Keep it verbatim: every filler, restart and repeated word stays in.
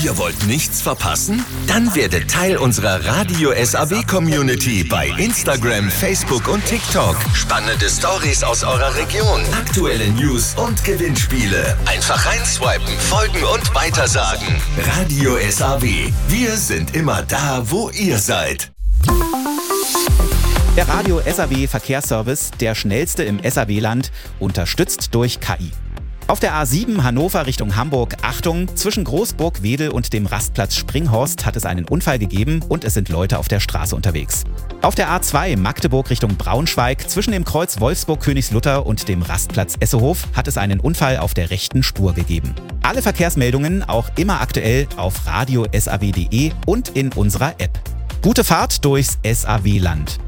Ihr wollt nichts verpassen? Dann werdet Teil unserer Radio S A W-Community bei Instagram, Facebook und TikTok. Spannende Stories aus eurer Region, aktuelle News und Gewinnspiele. Einfach reinswipen, folgen und weitersagen. Radio S A W. Wir sind immer da, wo ihr seid. Der Radio S A W Verkehrsservice, der schnellste im S A W-Land, unterstützt durch K I. Auf der A sieben Hannover Richtung Hamburg, Achtung, zwischen Großburg-Wedel und dem Rastplatz Springhorst hat es einen Unfall gegeben und es sind Leute auf der Straße unterwegs. Auf der A zwei Magdeburg Richtung Braunschweig, zwischen dem Kreuz Wolfsburg-Königslutter und dem Rastplatz Essehof hat es einen Unfall auf der rechten Spur gegeben. Alle Verkehrsmeldungen auch immer aktuell auf radio s a w punkt d e und in unserer App. Gute Fahrt durchs S A W-Land.